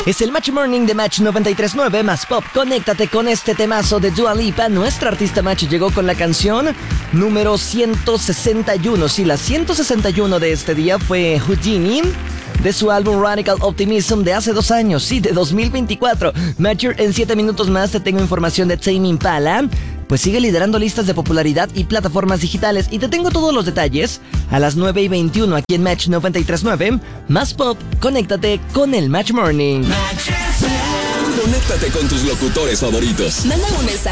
Es el Match Morning de Match 93.9 más Pop. Conéctate con este temazo de Dua Lipa. Nuestra artista Match llegó con la canción número 161. Sí, la 161 de este día fue Houdini, de su álbum Radical Optimism de hace 2 años, sí, de 2024. Matcher, en 7 minutos más te tengo información de Tame Impala, pues sigue liderando listas de popularidad y plataformas digitales. Y te tengo todos los detalles a las 9:21 aquí en Match 93.9. Más Pop, conéctate con el Match Morning. Conéctate con tus locutores favoritos. Manda un mensaje